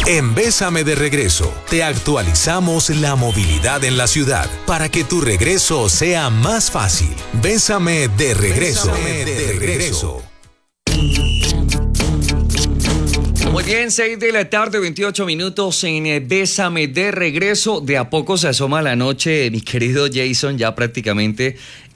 En Bésame de Regreso, te actualizamos la movilidad en la ciudad para que tu regreso sea más fácil. Bésame de Regreso. Bésame de Regreso. Muy bien, 6 de la tarde, 28 minutos en Bésame de Regreso. De a poco se asoma la noche, mi querido Jason, ya prácticamente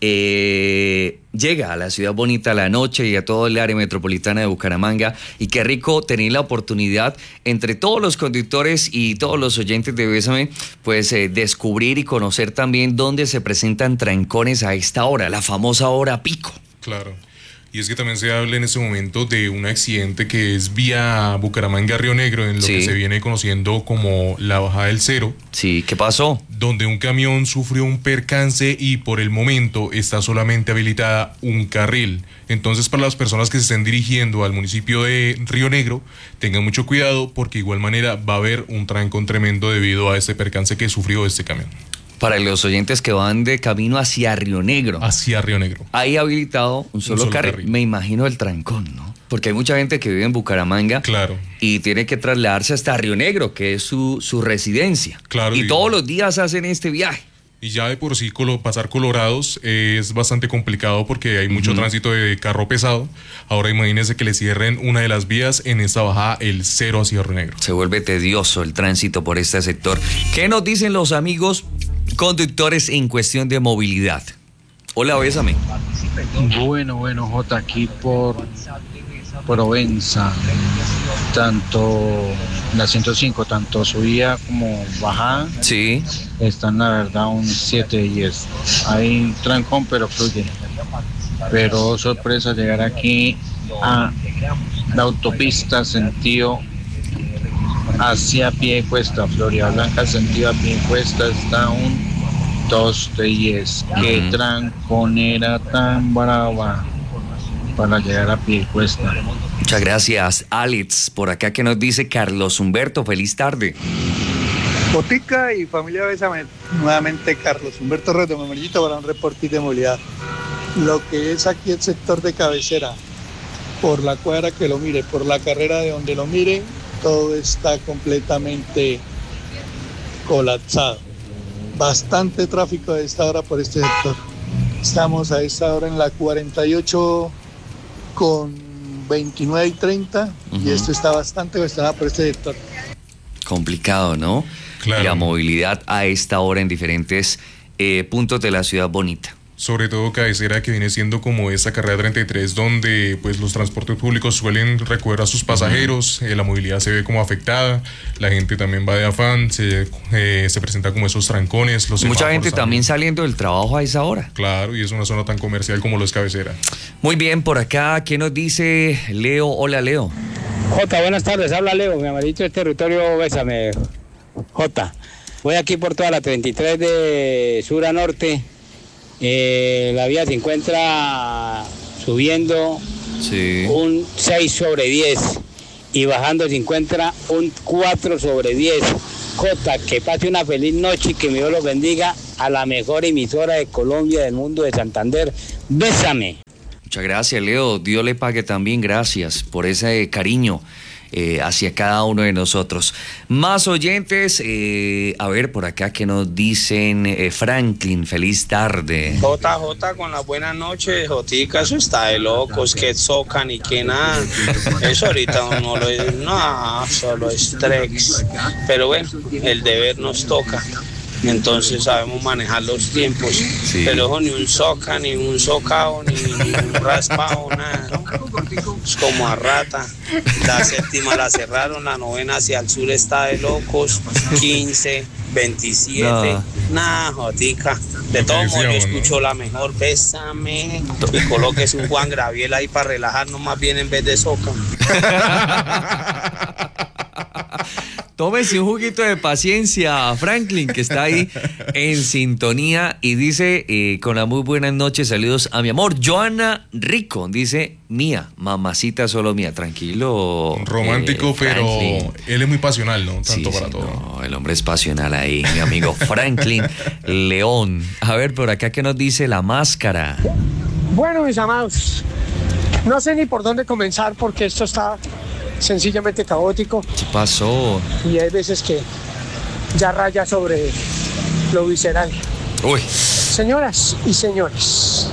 llega a la ciudad bonita la noche y a todo el área metropolitana de Bucaramanga. Y qué rico tener la oportunidad entre todos los conductores y todos los oyentes de Bésame, pues descubrir y conocer también dónde se presentan trancones a esta hora, la famosa hora pico. Claro. Y es que también se habla en este momento de un accidente que es vía Bucaramanga-Río Negro, en lo que se viene conociendo como la bajada del Cero. Sí, ¿qué pasó? Donde un camión sufrió un percance y por el momento está solamente habilitada un carril. Entonces, para las personas que se estén dirigiendo al municipio de Río Negro, tengan mucho cuidado porque de igual manera va a haber un trancón tremendo debido a este percance que sufrió este camión. Para los oyentes que van de camino hacia Río Negro. Hacia Río Negro. Hay habilitado un solo carril. Me imagino el trancón, ¿no? Porque hay mucha gente que vive en Bucaramanga. Claro. Y tiene que trasladarse hasta Río Negro, que es su residencia. Claro. Y todos los días hacen este viaje. Y ya de por sí pasar Colorados es bastante complicado porque hay mucho tránsito de carro pesado. Ahora imagínense que le cierren una de las vías en esta bajada, el Cero hacia Río Negro. Se vuelve tedioso el tránsito por este sector. ¿Qué nos dicen los amigos conductores en cuestión de movilidad? Hola, Bésame. Bueno, Jota, aquí por Provenza, tanto la 105, tanto subida como bajada, sí, están la verdad un 7 y 10. Hay trancón, pero fluye. Pero sorpresa llegar aquí a la autopista sentido hacia Piedecuesta, Florida Blanca, sentido a Piedecuesta, está un 2 de 10. Qué tranconera tan brava para llegar a Piedecuesta. Muchas gracias, Alex. Por acá que nos dice Carlos Humberto, feliz tarde. Botica y familia Bésame, nuevamente Carlos Humberto Reto, Memorillito para un reporte de movilidad. Lo que es aquí el sector de cabecera, por la cuadra que lo mire, por la carrera de donde lo mire, todo está completamente colapsado. Bastante tráfico a esta hora por este sector. Estamos a esta hora en la 48 con 29 y 30 y esto está bastante cuestionado por este sector. Complicado, ¿no? Claro. La movilidad a esta hora en diferentes puntos de la ciudad bonita. Sobre todo cabecera, que viene siendo como esta carrera 33, donde pues los transportes públicos suelen recoger a sus pasajeros, la movilidad se ve como afectada, la gente también va de afán, se presenta como esos trancones. Mucha gente también saliendo del trabajo a esa hora. Claro, y es una zona tan comercial como lo es cabecera. Muy bien, por acá, ¿qué nos dice Leo? Hola, Leo. Jota, buenas tardes, habla Leo, mi amarito del territorio Bésame. Jota, voy aquí por toda la 33 de sur a norte. La vía se encuentra subiendo un 6 sobre 10 y bajando se encuentra un 4 sobre 10. Jota, que pase una feliz noche y que mi Dios los bendiga a la mejor emisora de Colombia, del mundo, de Santander. Bésame. Muchas gracias, Leo. Dios le pague también, gracias por ese cariño hacia cada uno de nosotros. Más oyentes, a ver por acá que nos dicen. Franklin, feliz tarde. JJ con las buenas noches. Jotica, eso está de locos, que socan y que nada. Eso ahorita no lo es, no, solo es trex. Pero bueno, el deber nos toca. Entonces sabemos manejar los tiempos, pero ojo, ni un soca, ni un socao, ni un raspado, nada, ¿no? Es como a rata. La séptima la cerraron, la novena hacia el sur está de locos, 15, 27, nada, jotica. De todos modos, yo escucho la mejor, Bésame, y coloques un Juan Graviel ahí para relajarnos más bien en vez de soca. Tómese un juguito de paciencia, Franklin, que está ahí en sintonía y dice, con la muy buenas noches, saludos a mi amor, Joana Rico, dice, mía, mamacita solo mía, tranquilo. Romántico, pero él es muy pasional, ¿no? Tanto para todo. No, el hombre es pasional ahí, mi amigo Franklin León. A ver, por acá, ¿qué nos dice La Máscara? Bueno, mis amados, no sé ni por dónde comenzar porque esto está sencillamente caótico. ¿Qué pasó? Y hay veces que ya raya sobre lo visceral. Uy. Señoras y señores,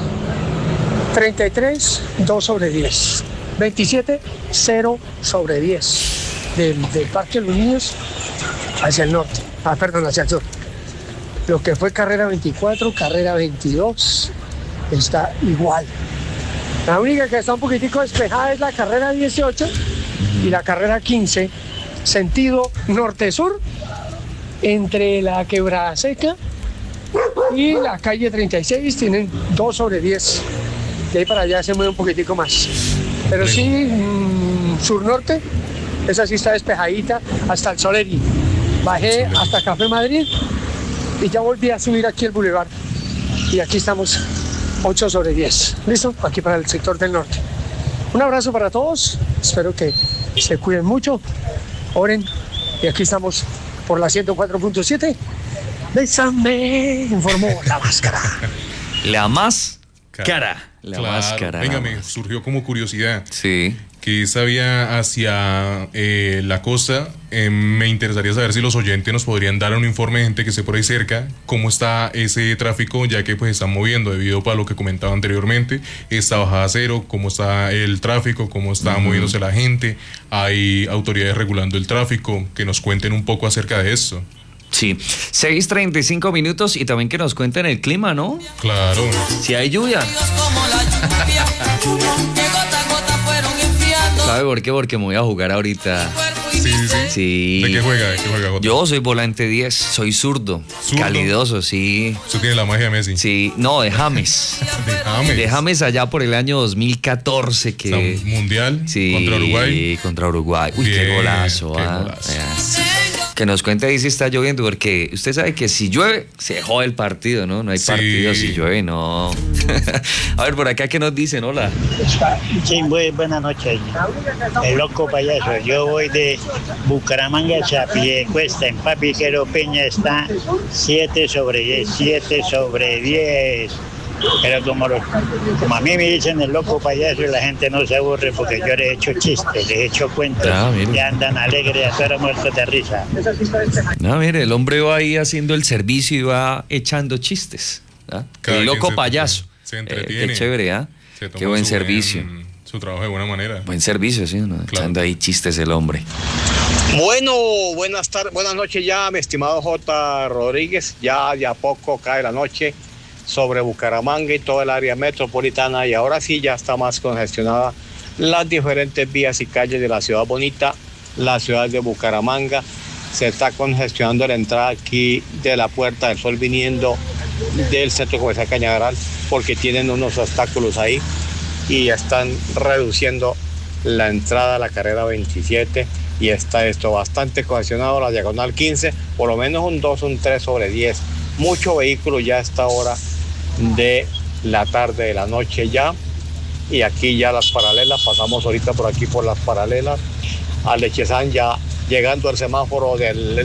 33, 2 sobre 10. 27, 0 sobre 10. Del Parque de los Niños hacia el norte. Hacia el sur. Lo que fue carrera 24, carrera 22, está igual. La única que está un poquitico despejada es la carrera 18 y la carrera 15, sentido norte-sur, entre la Quebrada Seca y la calle 36, tienen 2 sobre 10. De ahí para allá se mueve un poquitico más. Pero sí, sur-norte, esa sí está despejadita hasta el Soleri. Bajé hasta Café Madrid y ya volví a subir aquí el bulevar. Y aquí estamos 8 sobre 10. ¿Listo? Aquí para el sector del norte. Un abrazo para todos. Espero que se cuiden mucho. Oren. Y aquí estamos por la 104.7. Bésame, informó la máscara. La más cara. La Claro, máscara. venga, me surgió como curiosidad. Sí. Que esa vía hacia la costa, me interesaría saber si los oyentes nos podrían dar un informe de gente que esté por ahí cerca, cómo está ese tráfico, ya que pues están moviendo debido a lo que comentaba anteriormente, esta bajada cero, cómo está el tráfico, cómo está moviéndose la gente, hay autoridades regulando el tráfico, que nos cuenten un poco acerca de esto. Sí, 6:35 minutos y también que nos cuenten el clima, ¿no? Claro. Si hay lluvia. ¿Sabe por qué? Porque me voy a jugar ahorita. Sí. ¿De qué juega? Jota? Yo soy volante 10, soy zurdo, calidoso, sí. Usted tiene la magia de Messi. Sí, no, de James. De James allá por el año 2014 que... O sea, mundial, sí, contra Uruguay. Contra Uruguay. Uy, Bien, qué golazo. qué Ah. golazo. Que nos cuente ahí si está lloviendo, porque usted sabe que si llueve, se jode el partido, ¿no? No hay partido si llueve, no. A ver, por acá, ¿qué nos dicen? Hola. Sí, muy buenas noches. El loco payaso. Yo voy de Bucaramanga hacia Piedecuesta. En Papiquero Peña está 7 sobre 10. 7 sobre 10. Pero como a mí me dicen el loco payaso, y la gente no se aburre porque yo les he hecho chistes, les he hecho cuentos, y andan alegres a todos muertos de risa. No, mire, el hombre va ahí haciendo el servicio y va echando chistes. ¿Ah? El loco payaso. Se entretiene. Qué chévere, ¿ah? Qué buen servicio. Su trabajo de buena manera. Buen servicio, sí, ¿no? Claro. Echando ahí chistes el hombre. Bueno, buenas noches ya, mi estimado J. Rodríguez. Ya de a poco cae la noche sobre Bucaramanga y toda el área metropolitana, y ahora sí ya está más congestionada las diferentes vías y calles de la ciudad bonita, la ciudad de Bucaramanga. Se está congestionando la entrada aquí de la Puerta del Sol viniendo del centro comercial Cañaveral, porque tienen unos obstáculos ahí y están reduciendo la entrada a la carrera 27, y está esto bastante congestionado, la diagonal 15, por lo menos un 2, un 3 sobre 10. Mucho vehículo ya a esta hora de la tarde, de la noche ya, y aquí ya las paralelas, pasamos ahorita por aquí por las paralelas a Lechezán, ya llegando al semáforo de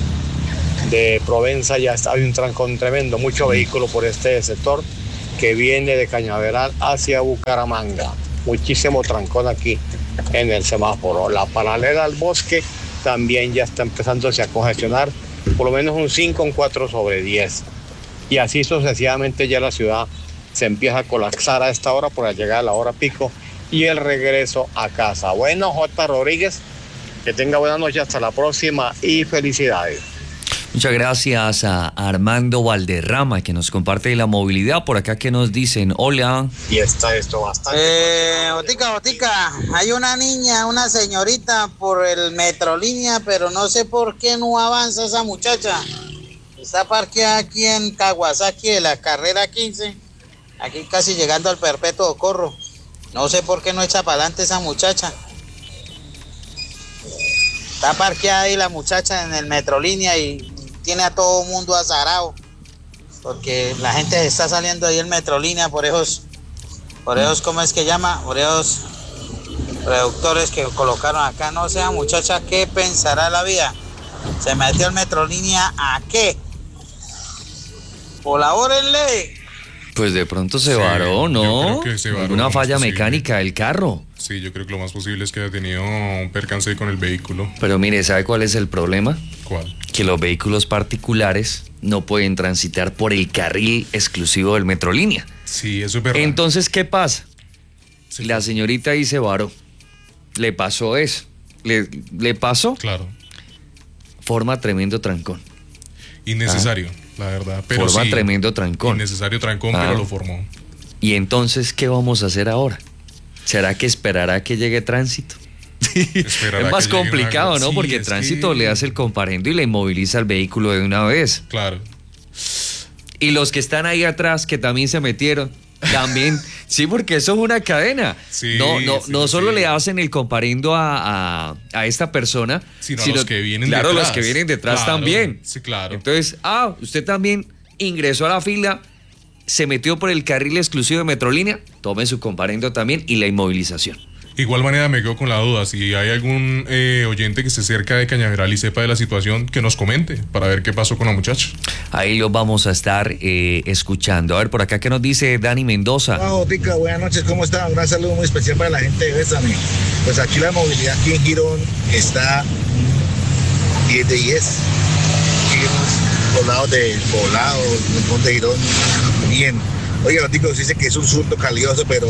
Provenza, ya hay un trancón tremendo, mucho vehículo por este sector que viene de Cañaveral hacia Bucaramanga, muchísimo trancón aquí en el semáforo. La paralela al Bosque también ya está empezándose a congestionar, por lo menos un 5, un 4 sobre 10. Y así sucesivamente ya la ciudad se empieza a colapsar a esta hora por llegar a la hora pico y el regreso a casa. Bueno, J. Rodríguez, que tenga buena noche, hasta la próxima y felicidades. Muchas gracias a Armando Valderrama, que nos comparte la movilidad. Por acá que nos dicen, hola. Y está esto bastante. Otica, hay una niña, una señorita por el Metrolínea, pero no sé por qué no avanza esa muchacha. Está parqueada aquí en Kawasaki de la carrera 15, aquí casi llegando al Perpetuo Socorro. No sé por qué no echa para adelante esa muchacha. Está parqueada ahí la muchacha en el Metrolínea y tiene a todo mundo azarado, porque la gente está saliendo ahí el Metrolínea por esos, ¿cómo es que llama? Por esos productores que colocaron acá. No sé, muchacha, ¿qué pensará la vida? ¿Se metió el Metrolínea a qué? Colabórenle. Pues de pronto se varó, ¿no? Yo creo que se varó. Una falla posible. mecánica del carro. Sí, yo creo que lo más posible es que haya tenido un percance con el vehículo. Pero mire, ¿sabe cuál es el problema? ¿Cuál? Que los vehículos particulares no pueden transitar por el carril exclusivo del Metrolínea. Sí, eso es verdad. Entonces, ¿qué pasa? La señorita ahí se varó. Le pasó eso. Le pasó. Claro. Forma tremendo trancón. Innecesario, la verdad. Pero Forma sí, tremendo trancón. Innecesario trancón, pero lo formó. Y entonces, ¿qué vamos a hacer ahora? ¿Será que esperará que llegue tránsito? Es más complicado, ¿no? Sí, porque tránsito le hace el comparendo y le inmoviliza el vehículo de una vez. Claro. Y los que están ahí atrás, que también se metieron, también, sí, porque eso es una cadena. Sí, no solo le hacen el comparendo a esta persona, sino a los que vienen detrás. detrás. Los que vienen detrás también. Sí, claro. Entonces, usted también ingresó a la fila, se metió por el carril exclusivo de Metrolínea, tome su comparendo también y la inmovilización. Igual manera me quedo con la duda, si hay algún oyente que esté cerca de Cañaveral y sepa de la situación, que nos comente para ver qué pasó con la muchacha. Ahí lo vamos a estar escuchando. A ver, por acá, ¿qué nos dice Dani Mendoza? Hola, Jotica, buenas noches, ¿cómo está? Un gran saludo muy especial para la gente de Bésame. Pues aquí la movilidad aquí en Girón está 10 de 10. Girón, por lados del Poblado, el Monte Girón, bien. Oiga, Jotica, dice que es un surto calioso, pero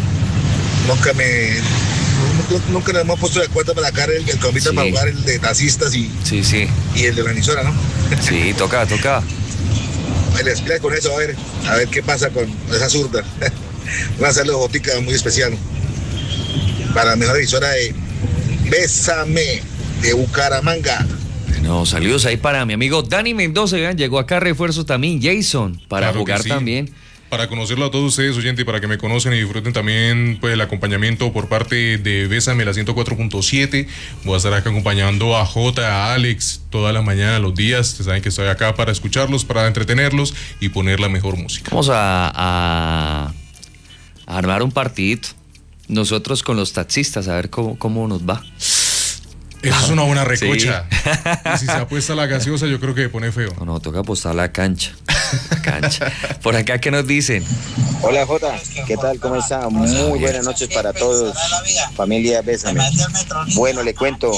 nunca nos hemos puesto de acuerdo para sacar el convite para jugar el de taxistas y el de la emisora, ¿no? Sí, toca. Les explico con eso, a ver qué pasa con esa zurda. Una saludo, Jotica, muy especial para la mejor emisora de Bésame de Bucaramanga. No, saludos ahí para mi amigo Dani Mendoza. Vean, llegó acá refuerzo también Jason para Claro jugar sí. también. Para conocerlo a todos ustedes, oyentes, y para que me conocen y disfruten también pues el acompañamiento por parte de Bésame, la 104.7. Voy a estar acá acompañando a Jota, a Alex, todas las mañanas, los días. Ustedes saben que estoy acá para escucharlos, para entretenerlos y poner la mejor música. Vamos a armar un partidito. Nosotros con los taxistas, a ver cómo nos va. Eso es una buena recocha. Sí. Y si se apuesta la gaseosa, yo creo que pone feo. No, toca apostar la cancha. Por acá, ¿qué nos dicen? Hola Jota, ¿qué tal? ¿Cómo está? Muy buenas noches para todos, familia Bésame. Bueno, le cuento,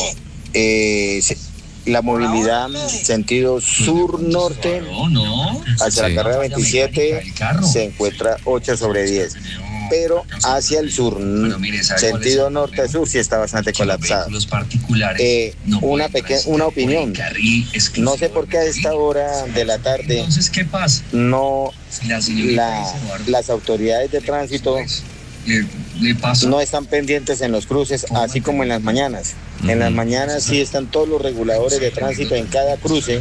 la movilidad sentido sur-norte hacia la carrera 27 se encuentra 8 sobre 10. Pero hacia el sur, sentido norte-sur, sí está bastante colapsado. Una opinión. No sé por qué a esta hora de la tarde no las autoridades de tránsito no están pendientes en los cruces, así como en las mañanas. En las mañanas sí están todos los reguladores de tránsito en cada cruce,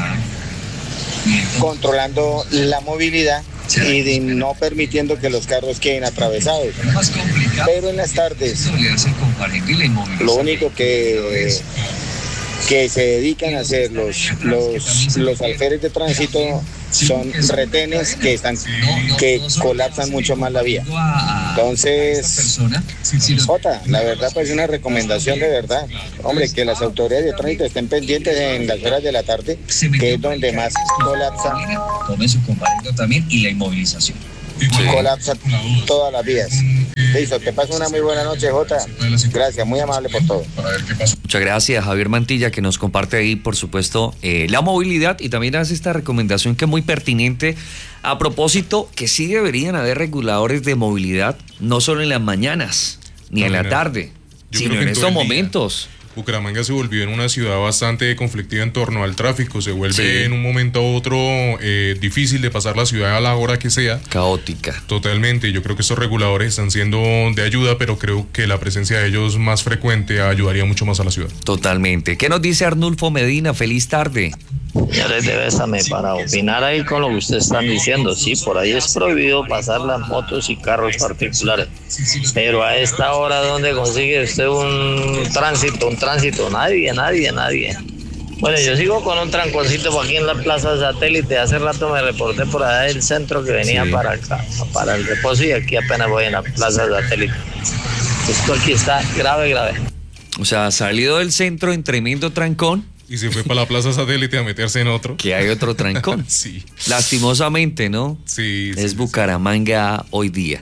controlando la movilidad y no permitiendo que los carros queden atravesados. Pero en las tardes lo único que se dedican a hacer los alférez de tránsito son retenes que colapsan mucho más la vía. Entonces, Jota, la verdad pues una recomendación de verdad, hombre, que las autoridades de tránsito estén pendientes en las horas de la tarde, que es donde más colapsa. Tome su comparendo también y la inmovilización. Colapsa todas las vías. Listo, te paso una muy buena noche, Jota. Gracias, muy amable por todo. Muchas gracias, Javier Mantilla, que nos comparte ahí, por supuesto, la movilidad y también hace esta recomendación que es muy pertinente. A propósito, que sí deberían haber reguladores de movilidad, no solo en las mañanas, ni en la tarde, sino en estos momentos. Bucaramanga se volvió en una ciudad bastante conflictiva en torno al tráfico, se vuelve en un momento a otro difícil de pasar la ciudad a la hora que sea. Caótica. Totalmente, yo creo que estos reguladores están siendo de ayuda, pero creo que la presencia de ellos más frecuente ayudaría mucho más a la ciudad. Totalmente. ¿Qué nos dice Arnulfo Medina? Feliz tarde. Señores de Bésame, para opinar ahí con lo que ustedes están diciendo, sí, por ahí es prohibido pasar las motos y carros particulares, pero a esta hora, ¿dónde consigue usted un tránsito? Nadie. Bueno, yo sigo con un tranconcito aquí en la Plaza Satélite. Hace rato me reporté por allá del centro que venía para acá, para el reposo, y aquí apenas voy en la Plaza Satélite. Esto aquí está grave. O sea, salido del centro en tremendo trancón Y se fue para la Plaza Satélite a meterse en otro. Que hay otro trancón. Sí. Lastimosamente, ¿no? Sí. Es Bucaramanga hoy día.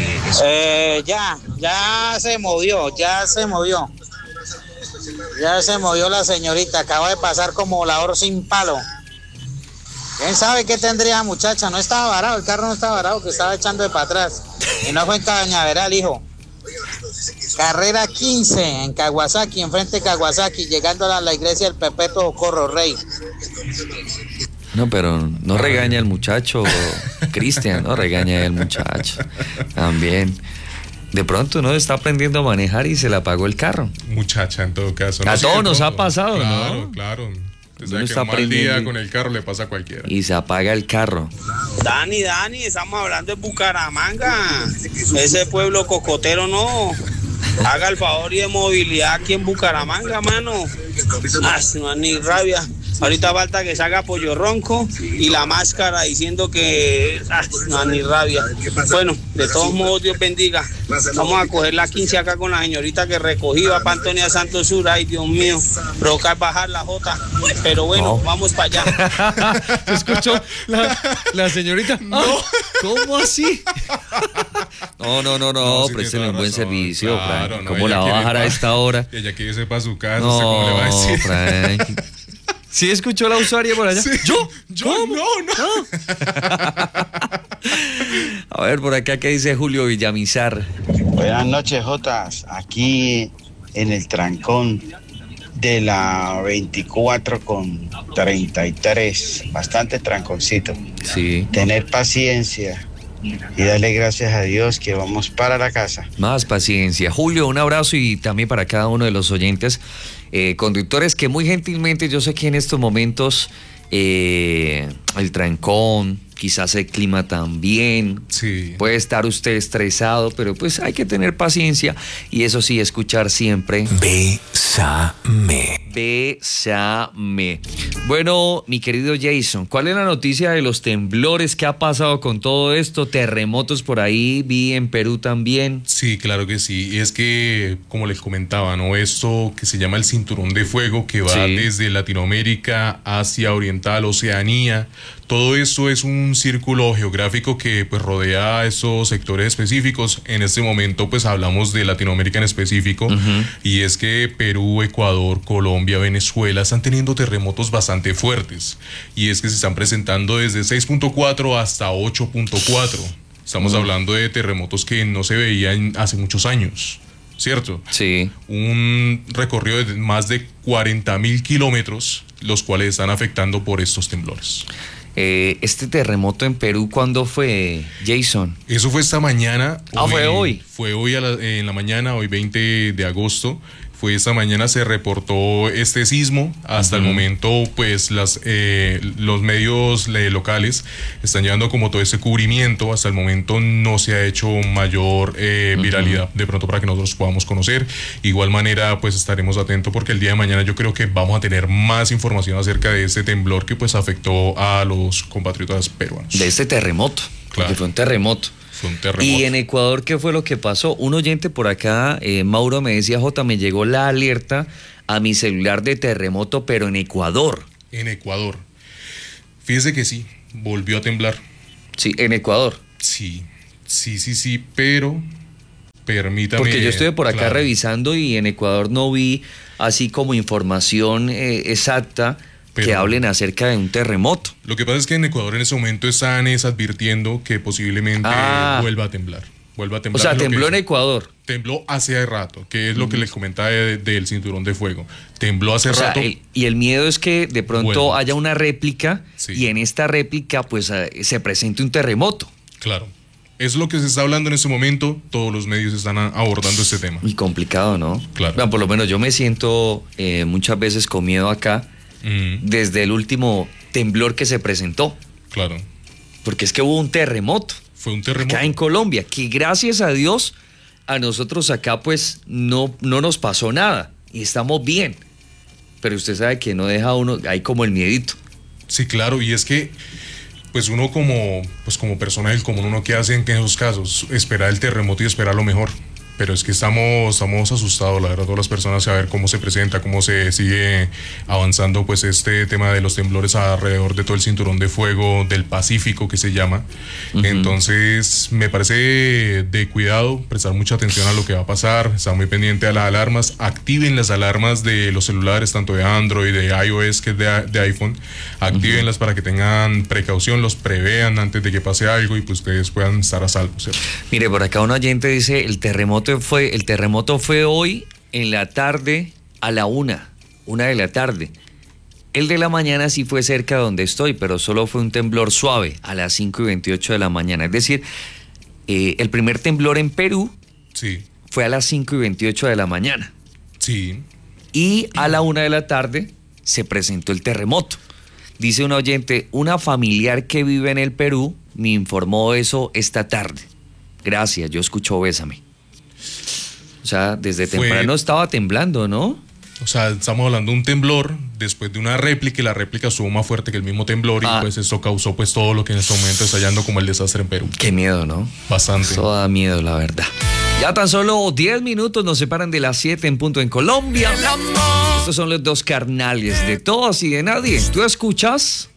Ya se movió. Ya se movió la señorita. Acaba de pasar como volador sin palo. ¿Quién sabe qué tendría, muchacha? No estaba varado, el carro no estaba varado, que estaba echando de para atrás. Y no fue en Cañaveral, hijo. Carrera 15 en Kawasaki, enfrente de Kawasaki, llegando a la iglesia del Perpetuo Socorro Rey. No, pero no regaña al muchacho, Cristian, no regaña al muchacho. También. De pronto no está aprendiendo a manejar y se le apagó el carro. Muchacha, en todo caso. A todos nos ha pasado, claro, ¿no? Claro. Uno Que está un mal día con el carro le pasa a cualquiera. Y se apaga el carro. Dani, estamos hablando de Bucaramanga. Ese pueblo cocotero no. Haga el favor y de movilidad aquí en Bucaramanga, mano. No, ni rabia. Ahorita falta que salga Pollo Ronco y la máscara diciendo que no, ni rabia. Bueno, de todos modos, Dios bendiga. Vamos a coger la 15 acá con la señorita que recogí, va para Antonia Santos Sur. Ay, Dios mío, provocar bajar la Jota. Pero bueno, vamos para allá. ¿Te escuchó la señorita? No. ¿Cómo así? No, sí, préstele un buen servicio, claro, Frank. no, ¿Cómo la va a bajar a esta hora? Ella quiere irse para su casa, No, ¿cómo le va a decir? Frank. ¿Sí escuchó la usuaria por allá? Sí. ¿Yo? ¿Cómo? No. A ver, por acá, ¿qué dice Julio Villamizar? Buenas noches, Jotas. Aquí en el trancón de la 24 con 33. Bastante tranconcito. Sí. Tener paciencia y darle gracias a Dios que vamos para la casa. Más paciencia. Julio, un abrazo y también para cada uno de los oyentes, conductores que muy gentilmente, yo sé que en estos momentos el trancón, quizás el clima también, sí. Puede estar usted estresado, pero pues hay que tener paciencia y eso sí, escuchar siempre. Bésame. Bueno, mi querido Jason, ¿cuál es la noticia de los temblores? ¿Qué ha pasado con todo esto? Terremotos por ahí, vi en Perú también. Sí, claro que sí. Y es que, como les comentaba, ¿no? Esto que se llama el cinturón de fuego, que va desde Latinoamérica, Asia Oriental, Oceanía. Todo esto es un círculo geográfico que pues rodea a esos sectores específicos. En este momento pues hablamos de Latinoamérica en específico, y es que Perú, Ecuador, Colombia, Venezuela están teniendo terremotos bastante fuertes, y es que se están presentando desde 6.4 hasta 8.4. Estamos hablando de terremotos que no se veían hace muchos años, ¿cierto? Sí. Un recorrido de más de 40.000 kilómetros, los cuales están afectando por estos temblores. Este terremoto en Perú, ¿cuándo fue, Jason? Eso fue esta mañana. Fue hoy. Fue hoy en la mañana, hoy 20 de agosto. Fue esta mañana, se reportó este sismo. Hasta el momento, pues los medios locales están llevando como todo ese cubrimiento. Hasta el momento no se ha hecho mayor viralidad, de pronto para que nosotros podamos conocer. Igual manera, pues estaremos atentos porque el día de mañana yo creo que vamos a tener más información acerca de este temblor que pues afectó a los compatriotas peruanos. De este terremoto, claro. Porque fue un terremoto. Y en Ecuador, ¿qué fue lo que pasó? Un oyente por acá, Mauro, me decía, Jota, me llegó la alerta a mi celular de terremoto, pero en Ecuador. En Ecuador. Fíjese que sí, volvió a temblar. Sí, en Ecuador. Sí, pero permítame. Porque yo estuve por acá revisando y en Ecuador no vi así como información exacta que hablen acerca de un terremoto. Lo que pasa es que en Ecuador en ese momento están advirtiendo que posiblemente vuelva a temblar. O sea, tembló en Ecuador. Tembló hace rato, que es lo que les comentaba del cinturón de fuego. Tembló hace rato. Y el miedo es que de pronto haya una réplica y en esta réplica pues se presente un terremoto. Claro. Es lo que se está hablando en este momento. Todos los medios están abordando este tema. Muy complicado, ¿no? Claro. Bueno, por lo menos yo me siento muchas veces con miedo acá. Desde el último temblor que se presentó. Claro. Porque es que hubo un terremoto. Fue un terremoto. Acá en Colombia, que gracias a Dios a nosotros acá pues no nos pasó nada y estamos bien. Pero usted sabe que no deja uno, hay como el miedito. Sí, claro, y es que pues uno como persona del común, uno que hace en esos casos, esperar el terremoto y esperar lo mejor. pero es que estamos asustados, la verdad, todas las personas, a ver cómo se presenta, cómo se sigue avanzando pues este tema de los temblores alrededor de todo el cinturón de fuego del Pacífico, que se llama. Entonces me parece de cuidado, prestar mucha atención a lo que va a pasar, estar muy pendiente a las alarmas, activen las alarmas de los celulares, tanto de Android, de iOS, que es de iPhone, actívenlas para que tengan precaución, los prevean antes de que pase algo y pues ustedes puedan estar a salvo, ¿cierto? Mire, por acá un oyente dice, el terremoto fue hoy en la tarde a la 1 de la tarde. El de la mañana sí fue cerca de donde estoy, pero solo fue un temblor suave a las 5:28 de la mañana. Es decir, el primer temblor en Perú fue a las 5:28 de la mañana. Sí. Y a la 1 de la tarde se presentó el terremoto. Dice un oyente, una familiar que vive en el Perú me informó eso esta tarde. Gracias, yo escucho Bésame. O sea, desde temprano estaba temblando, ¿no? O sea, estamos hablando de un temblor después de una réplica, y la réplica estuvo más fuerte que el mismo temblor, y pues eso causó pues todo lo que en este momento está hallando como el desastre en Perú. Qué miedo, ¿no? Bastante. Eso da miedo, la verdad. Ya tan solo 10 minutos nos separan de las 7 en punto en Colombia. Estos son los dos carnales de todos y de nadie. ¿Tú escuchas?